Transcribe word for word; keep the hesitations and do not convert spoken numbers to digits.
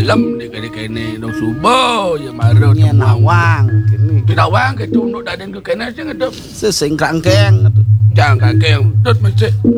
malam ni kene-kene dong subuh ya maro Nya nawang kini. Tidak wang ke tu nuk daden ke kene sing ngadep. Sesing krangkeng. Jangan kakek tut masih